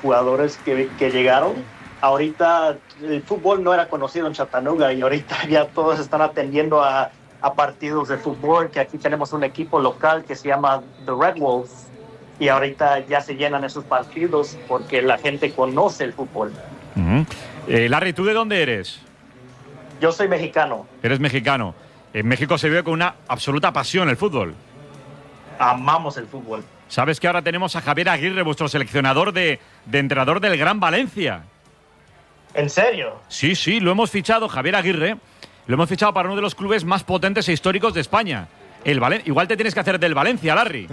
jugadores que llegaron. Ahorita el fútbol no era conocido en Chattanooga y ahorita ya todos están atendiendo a partidos de fútbol, que aquí tenemos un equipo local que se llama The Red Wolves y ahorita ya se llenan esos partidos porque la gente conoce el fútbol. Larry, ¿tú de dónde eres? Yo soy mexicano. Eres mexicano. En México se vive con una absoluta pasión el fútbol. Amamos el fútbol. ¿Sabes que ahora tenemos a Javier Aguirre, vuestro seleccionador de entrenador del Gran Valencia? ¿En serio? Sí, lo hemos fichado, Javier Aguirre. Lo hemos fichado para uno de los clubes más potentes e históricos de España. Igual te tienes que hacer del Valencia, Larry.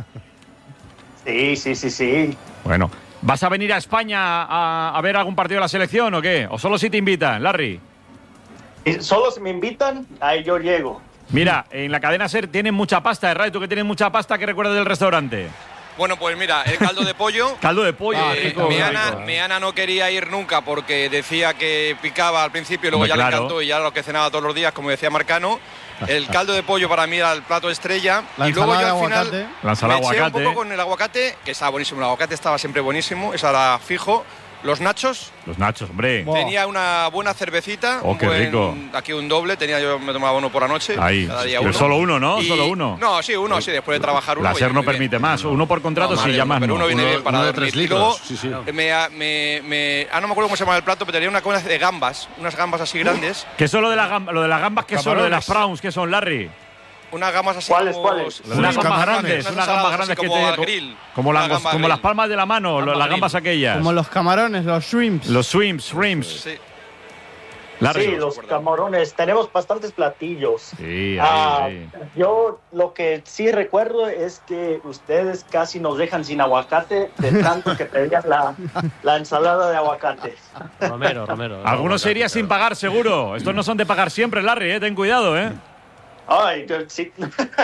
Sí. Bueno, ¿vas a venir a España a ver algún partido de la selección o qué? ¿O solo si te invitan, Larry? Y solo si me invitan, ahí yo llego. Mira, en la cadena SER tienen mucha pasta, ¿verdad? ¿Tú que tienes mucha pasta, qué recuerdas del restaurante? Bueno, pues mira, el caldo de pollo. Caldo de pollo, rico. Mi Ana no quería ir nunca porque decía que picaba al principio y luego ya le encantó y ya lo que cenaba todos los días, como decía Marcano. El caldo de pollo para mí era el plato estrella. Y luego yo al final la ensalada me eché aguacate. un poco con el aguacate, que estaba buenísimo. El aguacate estaba siempre buenísimo, esa era fijo. Los nachos. Los nachos, hombre. Tenía una buena cervecita. Oh, qué rico. Aquí un doble. Yo me tomaba uno por la noche. Ahí. Cada día Pero uno. solo uno, ¿no? Solo uno. No, sí, uno, sí. Después de trabajar uno. La SER no permite más. Uno por contrato, sí, ya más pero no. uno viene bien para uno de dormir. 3 Y luego litros. Sí. no me acuerdo cómo se llama el plato, pero tenía una cosa de gambas. Unas gambas así grandes. ¿Qué son lo de las gambas? ¿Qué son lo de las prawns? ¿Qué son, Larry? Unas gambas así ¿Cuáles? Unas gambas grandes que como al grill. como las palmas de la mano, las gambas aquellas. Como los camarones, los shrimps. Los shrimps. Sí. Larry. Sí, los camarones. Tenemos bastantes platillos. Sí, Yo lo que sí recuerdo es que ustedes casi nos dejan sin aguacate de tanto que pedían la ensalada de aguacate. Romero. Algunos se irían sin pagar, seguro. Estos no son de pagar siempre, Larry, ten cuidado, Ay, sí.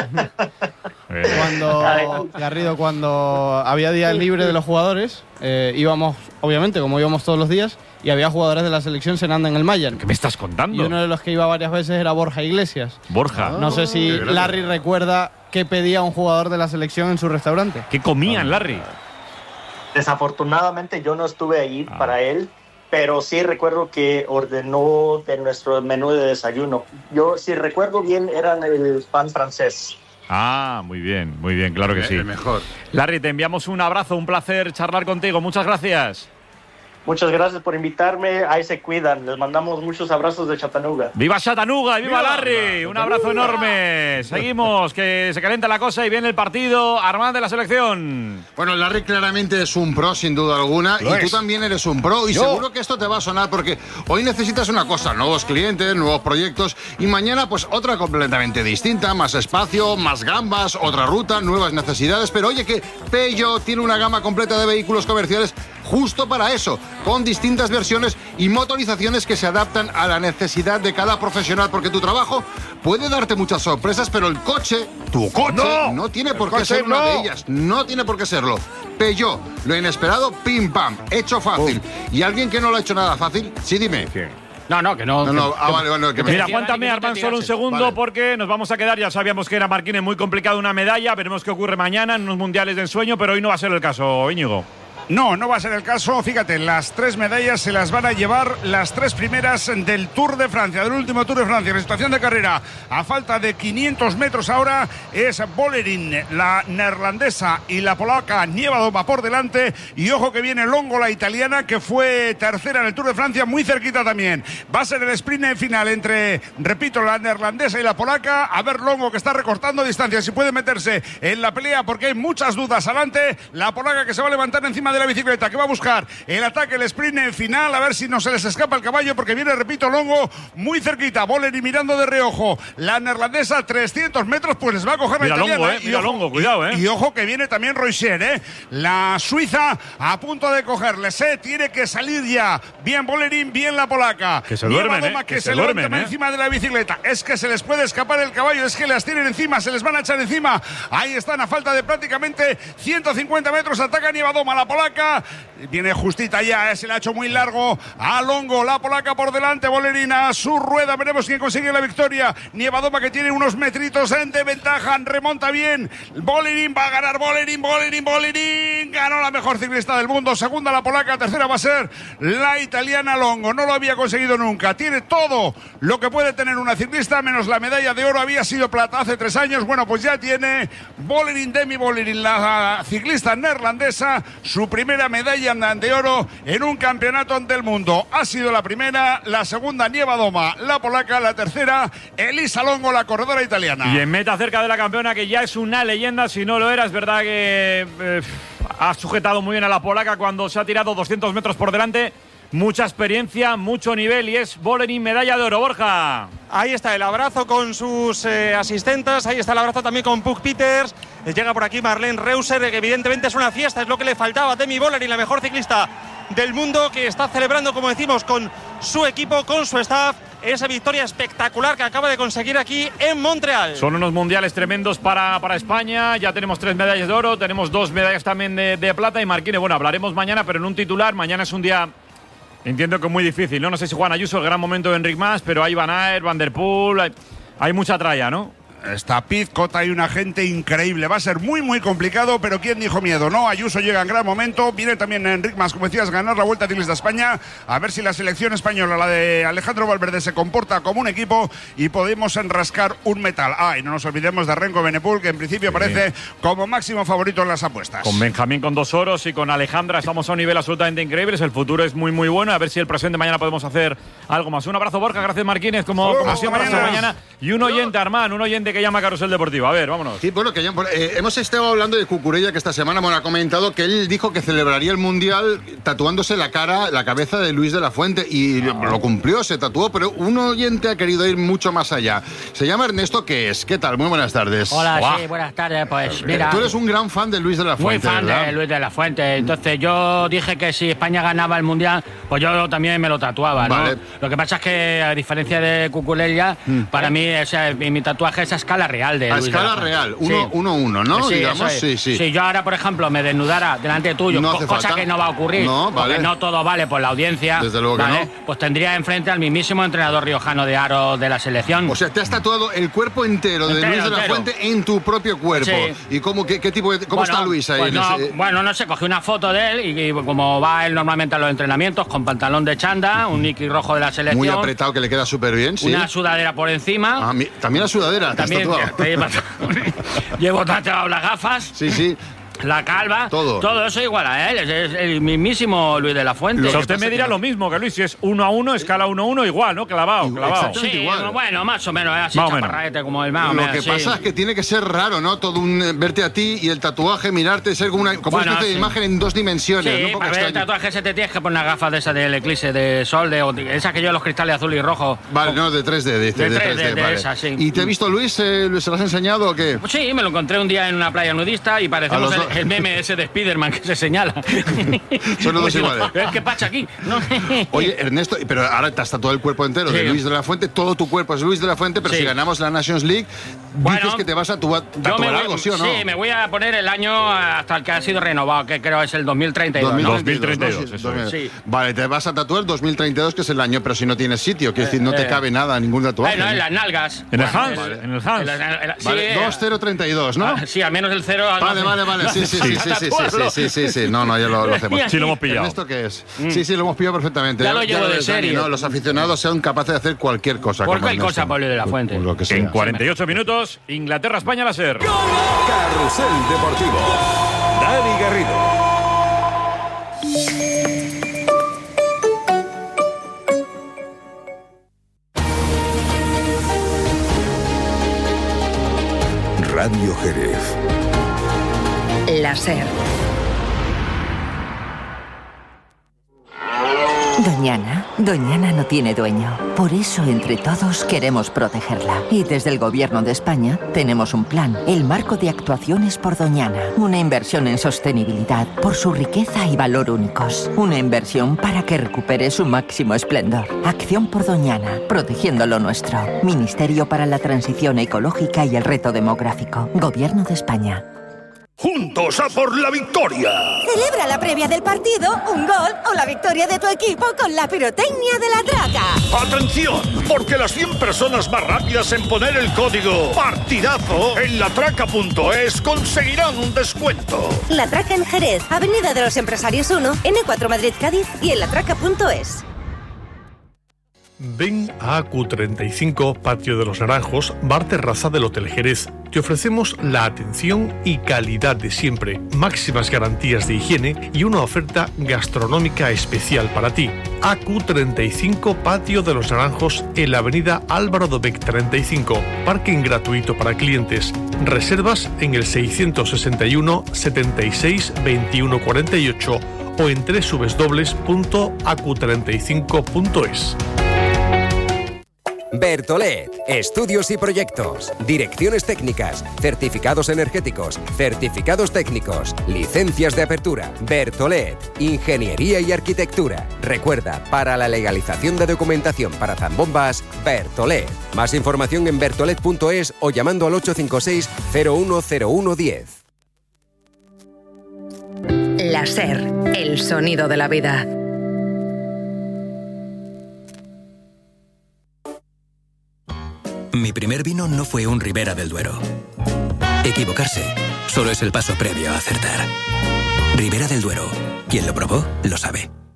Cuando había día libre de los jugadores, íbamos, obviamente, como íbamos todos los días, y había jugadores de la selección cenando en el Mayan. ¿Qué me estás contando? Y uno de los que iba varias veces era Borja Iglesias. Borja. No sé si Larry recuerda qué pedía un jugador de la selección en su restaurante. ¿Qué comían, Larry? Desafortunadamente yo no estuve ahí para él, pero sí recuerdo que ordenó de nuestro menú de desayuno. Yo, si recuerdo bien, eran el pan francés. Muy bien, claro que sí. El mejor. Larry, te enviamos un abrazo, un placer charlar contigo. Muchas gracias. Muchas gracias por invitarme. Ahí se cuidan. Les mandamos muchos abrazos de Chattanooga. ¡Viva Chattanooga! ¡Viva Larry! Un abrazo enorme. Seguimos, que se calienta la cosa y viene el partido. Armand de la selección. Bueno, Larry claramente es un pro, sin duda alguna. Y tú también eres un pro. Y seguro que esto te va a sonar porque hoy necesitas una cosa: nuevos clientes, nuevos proyectos. Y mañana, pues otra completamente distinta. Más espacio, más gambas, otra ruta, nuevas necesidades. Pero oye, que Peugeot tiene una gama completa de vehículos comerciales justo para eso, con distintas versiones y motorizaciones que se adaptan a la necesidad de cada profesional, porque tu trabajo puede darte muchas sorpresas, pero el coche, tu coche, no tiene por qué ser una de ellas, no tiene por qué serlo. Peugeot, lo inesperado, pim pam, hecho fácil. ¿Y alguien que no lo ha hecho nada fácil? Sí, dime. ¿Qué? No, que no. Vale, que Mira, aguántame, Armand, solo un segundo, porque nos vamos a quedar. Ya sabíamos que era Marquines muy complicado una medalla. Veremos qué ocurre mañana en unos mundiales de ensueño, pero hoy no va a ser el caso, Íñigo. No va a ser el caso. Fíjate, las 3 medallas se las van a llevar las 3 primeras del Tour de Francia, del último Tour de Francia. La situación de carrera, a falta de 500 metros ahora, es Bolerín, la neerlandesa, y la polaca Nievadoma por delante. Y ojo que viene Longo, la italiana, que fue tercera en el Tour de Francia, muy cerquita también. Va a ser el sprint final entre, repito, la neerlandesa y la polaca. A ver Longo, que está recortando distancias, si puede meterse en la pelea, porque hay muchas dudas adelante. La polaca, que se va a levantar encima de la bicicleta, que va a buscar el ataque, el sprint en final, a ver si no se les escapa el caballo, porque viene, repito, Longo muy cerquita. Bolerín mirando de reojo. La neerlandesa, 300 metros, pues les va a coger la italiana. Longo, mira Longo, cuidado, Y ojo que viene también Roiser, La suiza a punto de cogerle. Tiene que salir ya. Bien Bolerín, bien la polaca. Que se duermen, que se duermen, encima de la bicicleta. Es que se les puede escapar el caballo, es que las tienen encima, se les van a echar encima. Ahí están, a falta de prácticamente 150 metros, ataca Nievadoma, la polaca. polaca. Viene justita ya, se le ha hecho muy largo a Longo, la polaca por delante, Volerín a su rueda, veremos quién consigue la victoria. Nievadoma, que tiene unos metritos de ventaja, remonta bien. Volerín va a ganar, Volerín, ganó la mejor ciclista del mundo. Segunda la polaca, tercera va a ser la italiana Longo. No lo había conseguido nunca, tiene todo lo que puede tener una ciclista, menos la medalla de oro. Había sido plata hace 3 años, bueno, pues ya tiene Volerín, Demi Volerín, la ciclista neerlandesa, su primera medalla de oro en un campeonato del mundo. Ha sido la primera, la segunda Nievadoma, la polaca, la tercera Elisa Longo, la corredora italiana. Y en meta cerca de la campeona, que ya es una leyenda, si no lo era, es verdad que ha sujetado muy bien a la polaca cuando se ha tirado 200 metros por delante. Mucha experiencia, mucho nivel, y es Volerín, medalla de oro. Borja. Ahí está el abrazo con sus asistentes, ahí está el abrazo también con Puk Peters. Llega por aquí Marlene Reuser, que evidentemente es una fiesta, es lo que le faltaba a Demi Volerín, la mejor ciclista del mundo, que está celebrando, como decimos, con su equipo, con su staff, esa victoria espectacular que acaba de conseguir aquí en Montreal. Son unos mundiales tremendos para España. Ya tenemos 3 medallas de oro, tenemos 2 medallas también de plata. Y Marquine, bueno, hablaremos mañana, pero en un titular. Mañana es un día, entiendo que muy difícil, ¿no? No sé si Juan Ayuso, el gran momento de Enric Mas, pero hay Van Aert, Van der Poel, hay mucha tralla, ¿no? Está Pizcot, hay una gente increíble. Va a ser muy, muy complicado, pero ¿quién dijo miedo? No, Ayuso llega en gran momento. Viene también Enric Mas, como decías, ganar la Vuelta Ciclista España. A ver si la selección española, la de Alejandro Valverde, se comporta como un equipo y podemos enrascar un metal. Y no nos olvidemos de Renko Benepul, que en principio parece como máximo favorito en las apuestas. Con Benjamín con 2 oros y con Alejandra estamos a un nivel absolutamente increíble. El futuro es muy, muy bueno. A ver si el presente mañana podemos hacer algo más. Un abrazo, Borja. Gracias, Marquínez. Como siempre, hasta mañana. Y un oyente, Armán, un oyente que llama Carrusel Deportivo. A ver, vámonos. Sí, bueno, hemos estado hablando de Cucurella, que esta semana ha comentado que él dijo que celebraría el Mundial tatuándose la cabeza de Luis de la Fuente, y lo cumplió, se tatuó, pero un oyente ha querido ir mucho más allá. Se llama Ernesto, ¿qué es? ¿Qué tal? Muy buenas tardes. Hola, sí, buenas tardes. Pues mira, tú eres un gran fan de Luis de la Fuente, muy fan, ¿verdad? De Luis de la Fuente. Entonces yo dije que si España ganaba el Mundial, pues yo también me lo tatuaba, ¿no? Vale. Lo que pasa es que, a diferencia de Cucurella, para mí mi tatuaje es a escala real de a Luis escala real, 1-1, ¿no? Sí, digamos, sí. Si yo ahora, por ejemplo, me desnudara delante tuyo, cosa que no va a ocurrir, porque no todo vale por la audiencia, desde luego que no, pues tendría enfrente al mismísimo entrenador riojano de aro de la selección. O sea, te has tatuado el cuerpo entero de Luis de la Fuente en tu propio cuerpo. Sí. ¿Y cómo está Luis ahí? Pues no sé, cogí una foto de él y como va él normalmente a los entrenamientos, con pantalón de chanda, un Nike rojo de la selección. Muy apretado, que le queda súper bien, sí. Una sudadera por encima. También la sudadera, también. Llevo tatuado las gafas. Sí. La calva, todo eso igual a él, es el mismísimo Luis de la Fuente. Usted me dirá lo mismo que Luis, si es 1-1, escala 1-1, igual, ¿no? Clavado. Sí, igual. Bueno, más o menos, así chaparraete como el más. Lo que pasa es que tiene que ser raro, ¿no? Verte a ti y el tatuaje, mirarte, ser como una especie de imagen en 2 dimensiones. Sí, para ver el tatuaje se te tienes que poner unas gafas de esas del eclipse de sol, esas que yo los cristales azul y rojo. Vale, no, de 3D. De 3D, vale. Esas, sí. ¿Y te ha visto Luis? ¿Se lo has enseñado o qué? Sí, me lo encontré un día en una playa nudista y parecemos el meme ese de Spiderman que se señala. Son los dos iguales. ¿Qué pasa aquí? No. Oye, Ernesto, pero ahora te has tatuado el cuerpo entero de Luis de la Fuente. Todo tu cuerpo es Luis de la Fuente, pero si ganamos la Nations League, dices que te vas a tatuar algo, ¿sí o no? Sí, me voy a poner el año hasta el que ha sido renovado, que creo es el 2032. 2032, eso es. Sí. Vale, te vas a tatuar 2032, que es el año, pero si no tienes sitio, que decir, no te cabe nada, ningún tatuaje. En las nalgas. En el Hans. En el Hans. Vale, 2032, ¿no? Sí, al menos el 0. Vale. Sí. No, ya lo hacemos. Sí, lo hemos pillado. ¿Esto qué es? Sí, lo hemos pillado perfectamente. Ya lo llevo de serie. No, los aficionados son capaces de hacer cualquier cosa. Cualquier cosa, Pablo de la Fuente. Lo que sea. En 48 minutos, Inglaterra-España láser. Carrusel Deportivo. Dani Garrido. Radio Jerez. Láser. Doñana no tiene dueño. Por eso, entre todos, queremos protegerla. Y desde el Gobierno de España tenemos un plan. El Marco de Actuaciones por Doñana. Una inversión en sostenibilidad por su riqueza y valor únicos. Una inversión para que recupere su máximo esplendor. Acción por Doñana. Protegiendo lo nuestro. Ministerio para la Transición Ecológica y el Reto Demográfico. Gobierno de España. juntos a por la victoria. Celebra la previa del partido, un gol o la victoria de tu equipo con la pirotecnia de La Traca. ¡Atención! Porque las 100 personas más rápidas en poner el código PARTIDAZO en latraca.es conseguirán un descuento. La Traca en Jerez, Avenida de los Empresarios 1, N4 Madrid Cádiz y en latraca.es. Ven a AQ35, Patio de los Naranjos, bar terraza del Hotel Jerez. Te ofrecemos la atención y calidad de siempre, máximas garantías de higiene y una oferta gastronómica especial para ti. AQ35, Patio de los Naranjos, en la avenida Álvaro Dobech 35. Parking gratuito para clientes. Reservas en el 661 76 21 48 o en www.acu35.es. Bertolet, estudios y proyectos, direcciones técnicas, certificados energéticos, certificados técnicos, licencias de apertura. Bertolet, ingeniería y arquitectura. Recuerda, para la legalización de documentación para zambombas, Bertolet. Más información en bertolet.es o llamando al 856 010110. La SER, el sonido de la vida. Mi primer vino no fue un Ribera del Duero. Equivocarse solo es el paso previo a acertar. Ribera del Duero. Quien lo probó, lo sabe.